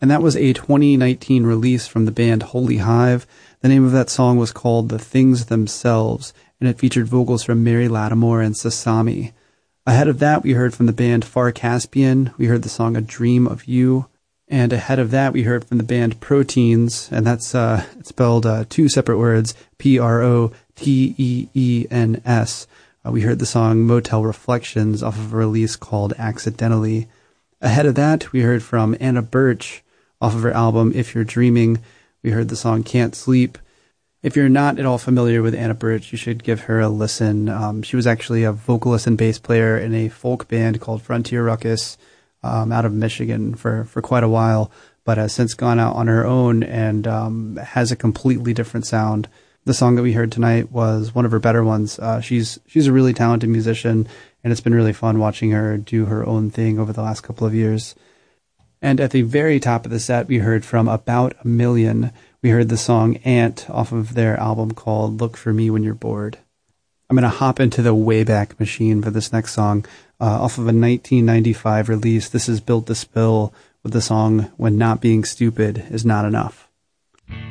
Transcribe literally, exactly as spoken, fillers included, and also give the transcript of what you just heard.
And that was a twenty nineteen release from the band Holy Hive. The name of that song was called The Things Themselves, and it featured vocals from Mary Lattimore and Sasami. Ahead of that, we heard from the band Far Caspian. We heard the song A Dream of You. And ahead of that, we heard from the band Proteens, and that's uh, spelled uh, two separate words, P R O T E E N S. Uh, we heard the song Motel Reflections off of a release called Accidentally. Ahead of that, we heard from Anna Birch off of her album If You're Dreaming. We heard the song Can't Sleep. If you're not at all familiar with Anna Birch, you should give her a listen. Um, she was actually a vocalist and bass player in a folk band called Frontier Ruckus um, out of Michigan for, for quite a while, but has since gone out on her own and um, has a completely different sound. The song that we heard tonight was one of her better ones. Uh, she's she's a really talented musician, and it's been really fun watching her do her own thing over the last couple of years. And at the very top of the set, we heard from About a Million. We heard the song Ant off of their album called Look for Me When You're Bored. I'm going to hop into the Wayback Machine for this next song. Uh, off of a nineteen ninety-five release, this is Built to Spill with the song When Not Being Stupid Is Not Enough.